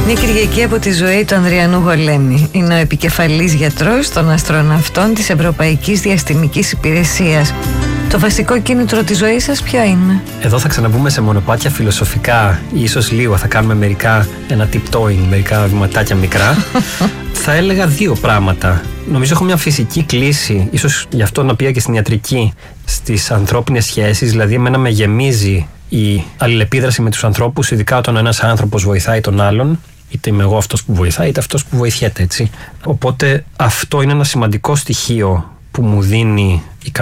Μια Κυριακή από τη ζωή του Ανδριανού Γολέμη. Είναι ο επικεφαλής γιατρός των αστροναυτών της Ευρωπαϊκής Διαστημικής Υπηρεσίας. Το βασικό κίνητρο της ζωής σας ποιο είναι? Εδώ θα ξαναμπούμε σε μονοπάτια φιλοσοφικά, ίσως λίγο, θα κάνουμε ένα tiptoeing, μερικά βηματάκια μικρά. Θα έλεγα δύο πράγματα. Νομίζω έχω μια φυσική κλίση, ίσως γι' αυτό να πήγα και στην ιατρική, στις ανθρώπινες σχέσεις. Δηλαδή εμένα με γεμίζει η αλληλεπίδραση με τους ανθρώπους, ειδικά όταν ένας άνθρωπος βοηθάει τον άλλον. Είτε είμαι εγώ αυτός που βοηθάει, είτε αυτός που βοηθιέται, έτσι. Οπότε αυτό είναι ένα σημαντικό στοιχείο που μου δίνει η